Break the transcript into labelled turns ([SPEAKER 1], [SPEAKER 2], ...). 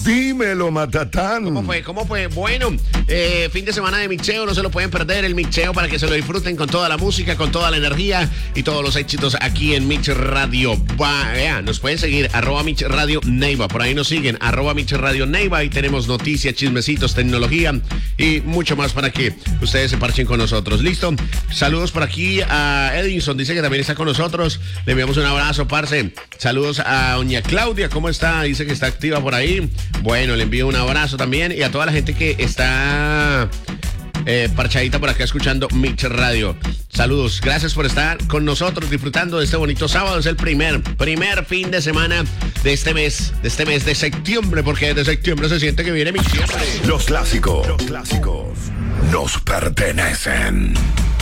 [SPEAKER 1] Dímelo, Matatán.
[SPEAKER 2] ¿Cómo fue? Bueno, fin de semana de mixeo, no se lo pueden perder, el mixeo para que se lo disfruten con toda la música, con toda la energía y todos los éxitos aquí en Mix Radio. Nos pueden seguir, @Mix Radio Neiva, por ahí nos siguen, @Mix Radio Neiva, y tenemos noticias, chismecitos, tecnología y mucho más para que ustedes se parchen con nosotros. ¿Listo? Saludos por aquí a Edinson, dice que también está con nosotros, le enviamos un abrazo, parce. Saludos a doña Claudia, ¿cómo está? Dice que está activa por ahí. Bueno, le envío un abrazo también y a toda la gente que está parchadita por acá escuchando Mix Radio. Saludos, gracias por estar con nosotros disfrutando de este bonito sábado. Es el primer fin de semana de este mes de septiembre, porque desde septiembre se siente que viene mixtiembre.
[SPEAKER 1] Los clásicos nos pertenecen.